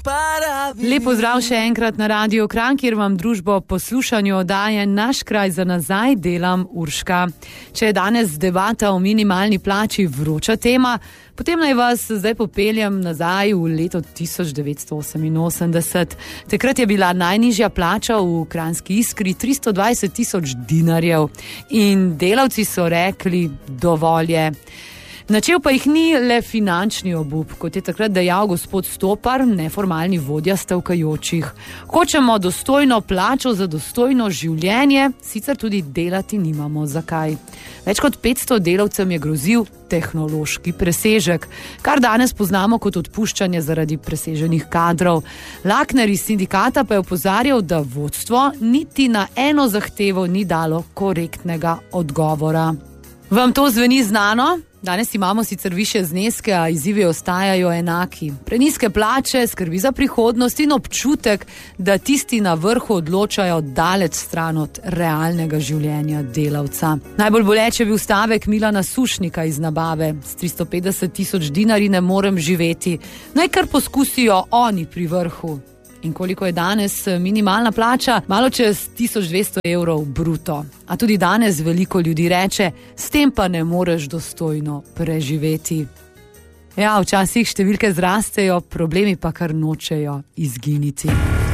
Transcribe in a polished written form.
Lep pozdrav še enkrat na Radio Kranj, kjer vam družbo poslušanju oddaje Naš kraj za nazaj delam Urška. Če je danes debata o minimalni plači vroča tema, potem naj vas zdaj popeljem nazaj v leto 1988. Takrat je bila najnižja plača v Kranjski Iskri 320.000 dinarjev in delavci so rekli dovolj je. Načel pa jih ni le finančni obup, kot je takrat dejal gospod Stopar, neformalni vodja stavkajočih. Hočemo dostojno plačo za dostojno življenje, sicer tudi delati nimamo zakaj. Več kot 500 delavcem je grozil tehnološki presežek, kar danes poznamo kot odpuščanje zaradi preseženih kadrov. Lakner iz sindikata pa je opozarjal, da vodstvo niti na eno zahtevo ni dalo korektnega odgovora. Vam to zveni znano? Danes imamo sicer višje zneske, a izzivi ostajajo enaki. Prenizke plače, skrbi za prihodnost in občutek, da tisti na vrhu odločajo daleč stran od realnega življenja delavca. Najbolj boleč je bil stavek Milana Sušnika iz Nabave. S 350.000 dinarji ne morem živeti. Naj kar poskusijo oni pri vrhu. In koliko je danes minimalna plača? Malo čez 1200 evrov bruto. A tudi danes veliko ljudi reče, s tem pa ne moreš dostojno preživeti. Ja, včasih številke zrastejo, problemi pa kar nočejo izginiti.